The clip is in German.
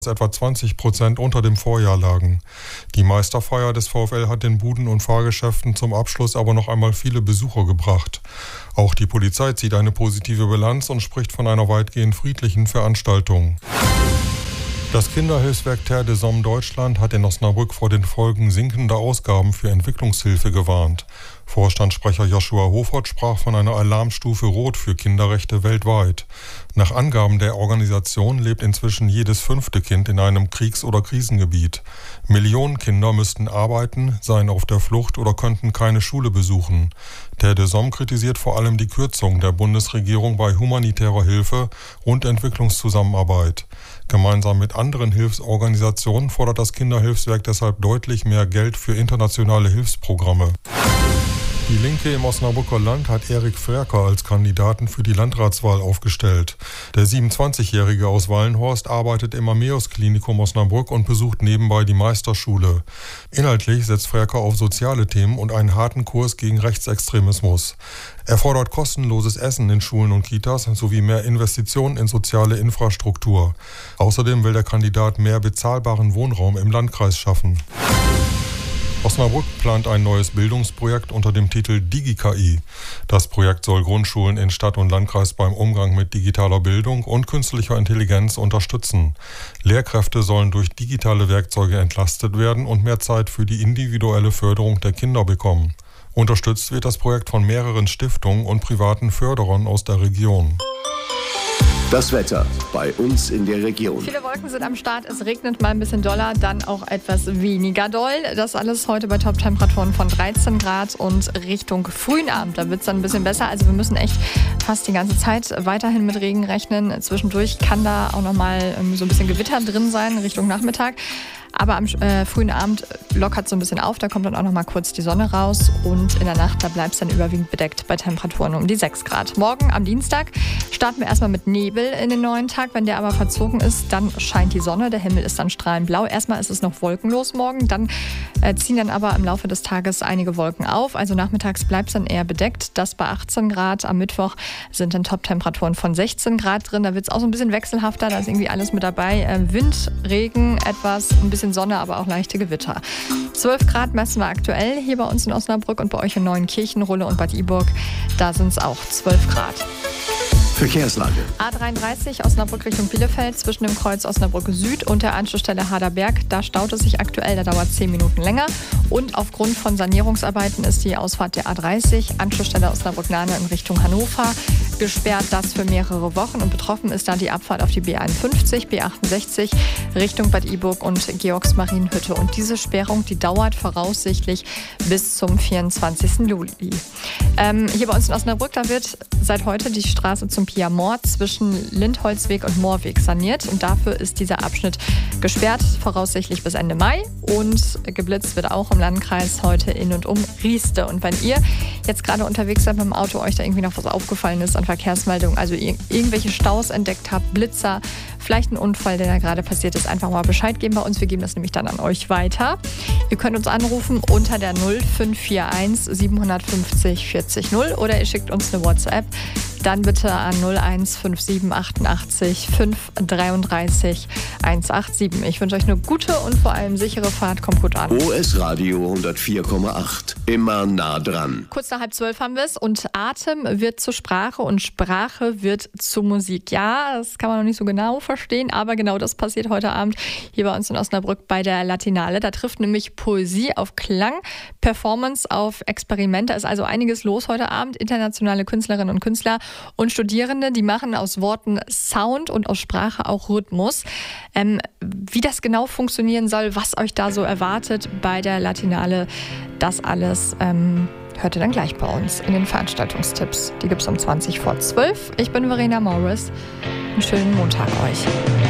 etwa 20% unter dem Vorjahr lagen. Die Meisterfeier des VfL hat den Buden- und Fahrgeschäften zum Abschluss aber noch einmal viele Besucher gebracht. Auch die Polizei zieht eine positive Bilanz und spricht von einer weitgehend friedlichen Veranstaltung. Das Kinderhilfswerk Terre des Hommes Deutschland hat in Osnabrück vor den Folgen sinkender Ausgaben für Entwicklungshilfe gewarnt. Vorstandssprecher Joshua Hofert sprach von einer Alarmstufe Rot für Kinderrechte weltweit. Nach Angaben der Organisation lebt inzwischen jedes 5. Kind in einem Kriegs- oder Krisengebiet. Millionen Kinder müssten arbeiten, seien auf der Flucht oder könnten keine Schule besuchen. Terre des Hommes kritisiert vor allem die Kürzung der Bundesregierung bei humanitärer Hilfe und Entwicklungszusammenarbeit. Gemeinsam mit anderen Hilfsorganisationen fordert das Kinderhilfswerk deshalb deutlich mehr Geld für internationale Hilfsprogramme. Die Linke im Osnabrücker Land hat Erik Frerker als Kandidaten für die Landratswahl aufgestellt. Der 27-Jährige aus Wallenhorst arbeitet im Ammeus-Klinikum Osnabrück und besucht nebenbei die Meisterschule. Inhaltlich setzt Frerker auf soziale Themen und einen harten Kurs gegen Rechtsextremismus. Er fordert kostenloses Essen in Schulen und Kitas sowie mehr Investitionen in soziale Infrastruktur. Außerdem will der Kandidat mehr bezahlbaren Wohnraum im Landkreis schaffen. Osnabrück plant ein neues Bildungsprojekt unter dem Titel DigiKI. Das Projekt soll Grundschulen in Stadt und Landkreis beim Umgang mit digitaler Bildung und künstlicher Intelligenz unterstützen. Lehrkräfte sollen durch digitale Werkzeuge entlastet werden und mehr Zeit für die individuelle Förderung der Kinder bekommen. Unterstützt wird das Projekt von mehreren Stiftungen und privaten Förderern aus der Region. Das Wetter bei uns in der Region. Viele Wolken sind am Start, es regnet mal ein bisschen doller, dann auch etwas weniger doll. Das alles heute bei Top-Temperaturen von 13 Grad und Richtung frühen Abend. Da wird es dann ein bisschen besser. Also wir müssen echt fast die ganze Zeit weiterhin mit Regen rechnen. Zwischendurch kann da auch nochmal so ein bisschen Gewitter drin sein, Richtung Nachmittag. Aber am frühen Abend lockert es so ein bisschen auf, da kommt dann auch noch mal kurz die Sonne raus und in der Nacht, da bleibt es dann überwiegend bedeckt bei Temperaturen um die 6 Grad. Morgen am Dienstag starten wir erstmal mit Nebel in den neuen Tag. Wenn der aber verzogen ist, dann scheint die Sonne, der Himmel ist dann strahlend blau. Erstmal ist es noch wolkenlos morgen, dann ziehen dann aber im Laufe des Tages einige Wolken auf. Also nachmittags bleibt es dann eher bedeckt, das bei 18 Grad. Am Mittwoch sind dann Top-Temperaturen von 16 Grad drin. Da wird es auch so ein bisschen wechselhafter, da ist irgendwie alles mit dabei. Wind, Regen, ein bisschen Sonne, aber auch leichte Gewitter. 12 Grad messen wir aktuell hier bei uns in Osnabrück und bei euch in Neuenkirchen, Rulle und Bad Iburg. Da sind es auch 12 Grad. Verkehrslage. A33 Osnabrück Richtung Bielefeld zwischen dem Kreuz Osnabrück Süd und der Anschlussstelle Haderberg. Da staut es sich aktuell, da dauert 10 Minuten länger. Und aufgrund von Sanierungsarbeiten ist die Ausfahrt der A30, Anschlussstelle Osnabrück-Nahne in Richtung Hannover, gesperrt, das für mehrere Wochen. Und betroffen ist dann die Abfahrt auf die B51, B68 Richtung Bad Iburg und Georgsmarienhütte. Und diese Sperrung, die dauert voraussichtlich bis zum 24. Juli. Hier bei uns in Osnabrück, da wird seit heute die Straße zum Pia-Mord zwischen Lindholzweg und Moorweg saniert. Und dafür ist dieser Abschnitt gesperrt, voraussichtlich bis Ende Mai. Und geblitzt wird auch im Landkreis heute in und um Rieste. Und wenn ihr jetzt gerade unterwegs seid mit dem Auto, euch da irgendwie noch was aufgefallen ist an Verkehrsmeldungen, also irgendwelche Staus entdeckt habt, Blitzer, vielleicht ein Unfall, der da gerade passiert ist, einfach mal Bescheid geben bei uns. Wir geben das nämlich dann an euch weiter. Ihr könnt uns anrufen unter der 0541 750 40 0 oder ihr schickt uns eine WhatsApp. Dann bitte an 0157 88 533 187. Ich wünsche euch eine gute und vor allem sichere Fahrt. Kommt gut an. OS Radio 104,8. Immer nah dran. Kurz nach 11:30 haben wir es und Atem wird zur Sprache und Sprache wird zur Musik. Ja, das kann man noch nicht so genau verstehen, aber genau das passiert heute Abend hier bei uns in Osnabrück bei der Latinale. Da trifft nämlich Poesie auf Klang, Performance auf Experimente. Ist also einiges los heute Abend. Internationale Künstlerinnen und Künstler und Studierende, die machen aus Worten Sound und aus Sprache auch Rhythmus. Wie das genau funktionieren soll, was euch da so erwartet bei der Latinale, das alles hört ihr dann gleich bei uns in den Veranstaltungstipps. Die gibt es um 20 vor 12. Ich bin Verena Morris. Einen schönen Montag euch.